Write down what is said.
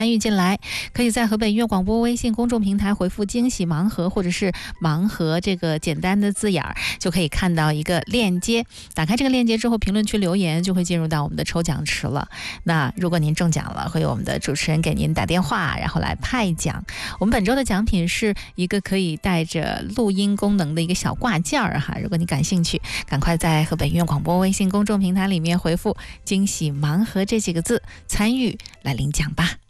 参与进来，可以在河北音乐广播微信公众平台回复惊喜盲盒或者是盲盒这个简单的字眼儿，就可以看到一个链接。打开这个链接之后，评论区留言就会进入到我们的抽奖池了。那如果您中奖了，会有我们的主持人给您打电话，然后来派奖。我们本周的奖品是一个可以带着录音功能的一个小挂件儿哈。如果你感兴趣，赶快在河北音乐广播微信公众平台里面回复惊喜盲盒这几个字，参与来领奖吧。